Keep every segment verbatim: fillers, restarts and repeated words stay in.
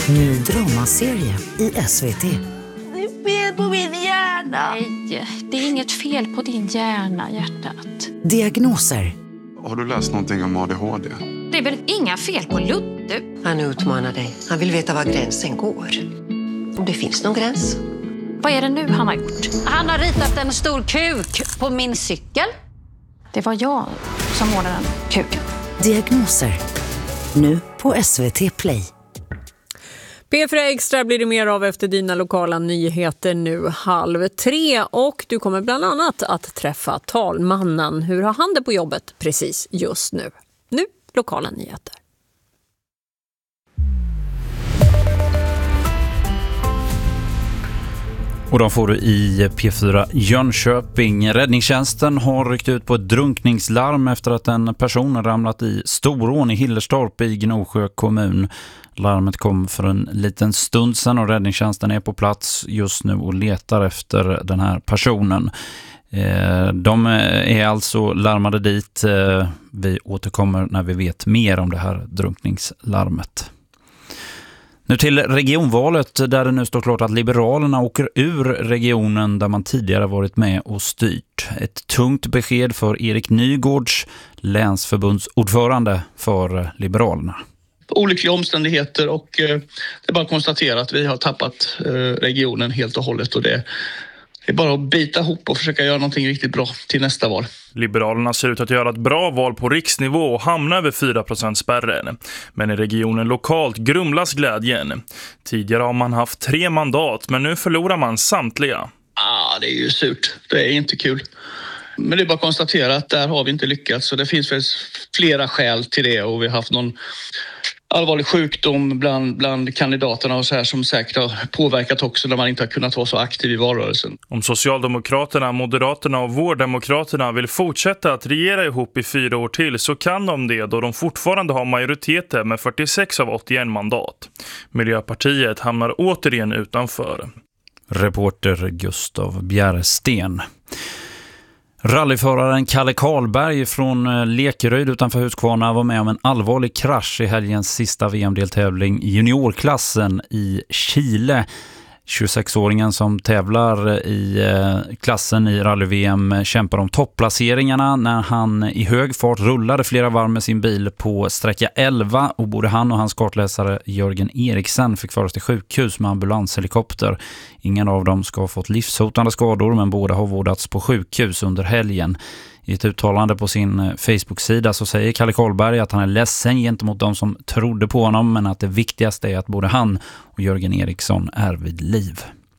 Ny dramaserie i S V T. Det är fel på min hjärna. Nej, det är inget fel på din hjärna, hjärtat. Diagnoser. Har du läst någonting om A D H D? Det är väl inga fel på Ludde? Han utmanar dig. Han vill veta var gränsen går. Om det finns någon gräns. Vad är det nu han har gjort? Han har ritat en stor kuk på min cykel. Det var jag som målade den kuken. Diagnoser. Nu på S V T Play. P fyra Extra blir det mer av efter dina lokala nyheter nu halv tre. Och du kommer bland annat att träffa talmannen. Hur har han det på jobbet precis just nu? Nu lokala nyheter. Och de får du i P fyra Jönköping. Räddningstjänsten har ryckt ut på ett drunkningslarm efter att en person ramlat i Storån i Hillerstorp i Gnosjö kommun. Larmet kom för en liten stund sedan och räddningstjänsten är på plats just nu och letar efter den här personen. De är alltså larmade dit. Vi återkommer när vi vet mer om det här drunkningslarmet. Nu till regionvalet där det nu står klart att Liberalerna åker ur regionen där man tidigare varit med och styrt. Ett tungt besked för Erik Nygårds, länsförbundsordförande för Liberalerna. Olyckliga omständigheter och eh, det är bara att konstatera att vi har tappat eh, regionen helt och hållet och det Det är bara att bita ihop och försöka göra någonting riktigt bra till nästa val. Liberalerna ser ut att göra ett bra val på riksnivå och hamna över fyra procent spärren. Men i regionen lokalt grumlas glädjen. Tidigare har man haft tre mandat, men nu förlorar man samtliga. Ah, det är ju surt. Det är inte kul. Men det är bara att konstatera att där har vi inte lyckats. Så det finns väl flera skäl till det och vi har haft någon allvarlig sjukdom bland, bland kandidaterna och så här som säkert har påverkat också när man inte har kunnat vara så aktiv i valrörelsen. Om Socialdemokraterna, Moderaterna och Vårdemokraterna vill fortsätta att regera ihop i fyra år till så kan de det då de fortfarande har majoriteter med fyrtiosex av åttioen mandat. Miljöpartiet hamnar återigen utanför. Reporter Gustav Bjärsten. Rallyföraren Kalle Karlberg från Lekeryd utanför Huskvarna var med om en allvarlig krasch i helgens sista V M-deltävling i juniorklassen i Chile. tjugosexåringen som tävlar i klassen i rally-V M kämpar om topplaceringarna när han i hög fart rullade flera varv med sin bil på sträcka elva och både han och hans kartläsare Jörgen Eriksen fick föras till sjukhus med ambulanshelikopter. Ingen av dem ska ha fått livshotande skador men båda har vårdats på sjukhus under helgen. I ett uttalande på sin Facebook-sida så säger Kalle Karlberg att han är ledsen gentemot de som trodde på honom men att det viktigaste är att både han och Jörgen Eriksson är vid liv.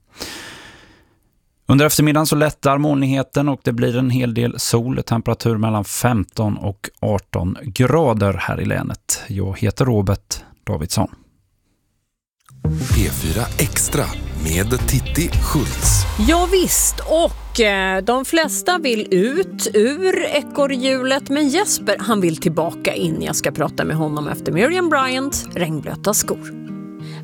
Under eftermiddagen så lättar molnigheten och det blir en hel del sol, temperatur mellan femton och arton grader här i länet. Jag heter Robert Davidsson. P fyra Extra med Titti Schultz. Ja visst, och eh, de flesta vill ut ur ekorrhjulet, men Jesper han vill tillbaka in. Jag ska prata med honom efter Miriam Bryant, Regnblöta skor.